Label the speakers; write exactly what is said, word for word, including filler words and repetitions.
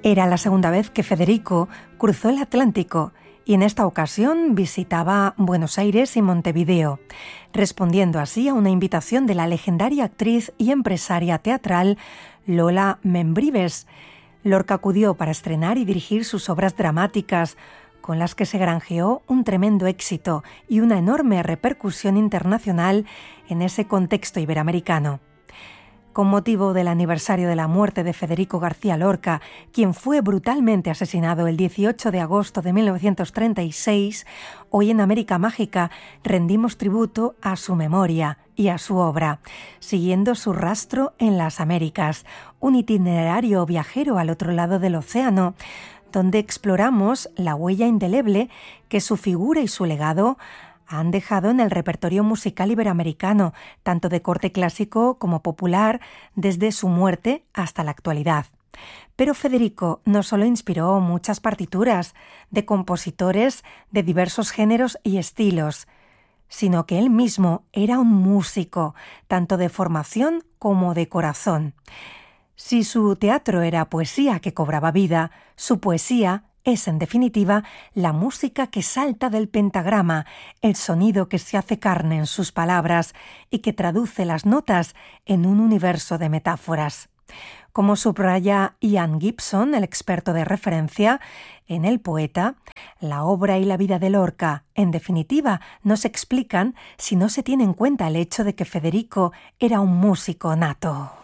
Speaker 1: Era la segunda vez que Federico cruzó el Atlántico y en esta ocasión visitaba Buenos Aires y Montevideo, respondiendo así a una invitación de la legendaria actriz y empresaria teatral Lola Membrives. Lorca acudió para estrenar y dirigir sus obras dramáticas, con las que se granjeó un tremendo éxito y una enorme repercusión internacional en ese contexto iberoamericano. Con motivo del aniversario de la muerte de Federico García Lorca, quien fue brutalmente asesinado el dieciocho de agosto de mil novecientos treinta y seis, hoy en América Mágica rendimos tributo a su memoria y a su obra, siguiendo su rastro en las Américas, un itinerario viajero al otro lado del océano, donde exploramos la huella indeleble que su figura y su legado han dejado en el repertorio musical iberoamericano, tanto de corte clásico como popular, desde su muerte hasta la actualidad. Pero Federico no solo inspiró muchas partituras de compositores de diversos géneros y estilos, sino que él mismo era un músico, tanto de formación como de corazón. Si su teatro era poesía que cobraba vida, su poesía es, en definitiva, la música que salta del pentagrama, el sonido que se hace carne en sus palabras y que traduce las notas en un universo de metáforas. Como subraya Ian Gibson, el experto de referencia, en El poeta, la obra y la vida de Lorca, en definitiva, no se explican si no se tiene en cuenta el hecho de que Federico era un músico nato.